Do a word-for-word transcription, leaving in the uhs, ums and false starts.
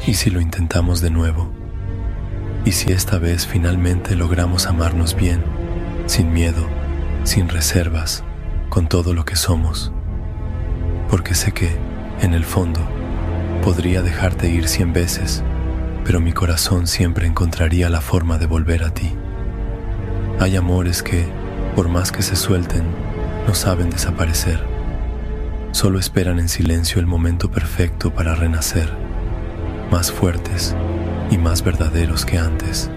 ¿Y si lo intentamos de nuevo? ¿Y si esta vez finalmente logramos amarnos bien, sin miedo, sin reservas, con todo lo que somos? Porque sé que, en el fondo, podría dejarte ir cien veces, pero mi corazón siempre encontraría la forma de volver a ti. Hay amores que, por más que se suelten, no saben desaparecer. Solo esperan en silencio el momento perfecto para renacer, más fuertes y más verdaderos que antes.